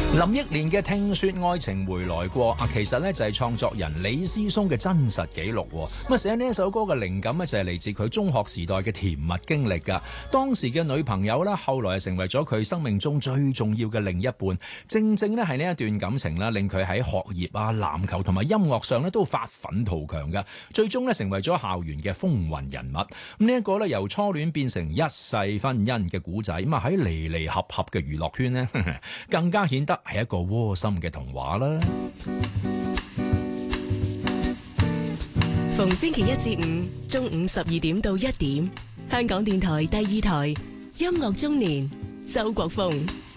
林憶蓮嘅《聽說愛情回來過》其實咧就係創作人李思松嘅真實記錄。咁寫呢一首歌嘅靈感咧就係嚟自佢中學時代嘅甜蜜經歷㗎。當時嘅女朋友啦，後來成為咗佢生命中最重要嘅另一半。正正咧係呢一段感情啦，令佢喺學業啊、籃球同埋音樂上咧都發奮圖強㗎。最終咧成為咗校園嘅風雲人物。咁呢一個咧由初戀變成一世婚姻嘅古仔，咁喺離離合合嘅娛樂圈呢，更加顯得係一個窩心嘅童話啦。 逢星期一至五中午12點到1點，香港電台第2台音樂中年，周國峰。